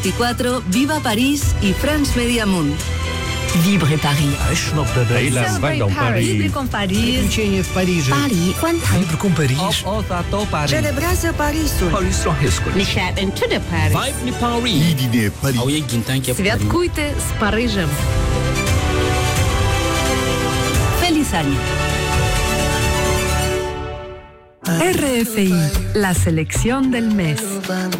24, Viva París y France Media Monde. Vibre Paris. Celebrate Paris. Vibre con París. Приключения в Париже. Paris, Vivre com Paris. Celebrează Parisul. into the Paris. Святкуйте с Парижем. Feliz año. RFI, la selección del mes.